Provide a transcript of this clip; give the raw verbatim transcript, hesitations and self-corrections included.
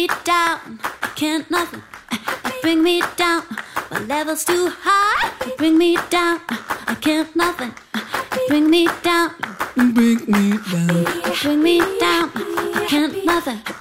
me down, you can't nothing. You bring me down, my level's too high. You bring me down, I can't nothing. You bring me down, You bring me down. you bring me down, I can't nothing.